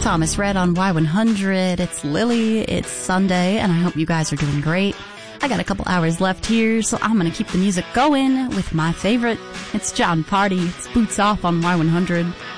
Thomas Red on Y100. It's Lily. It's Sunday, and I hope you guys are doing great. I got a couple hours left here, so I'm going to keep the music going with my favorite. It's John Party. It's Boots Off on Y100.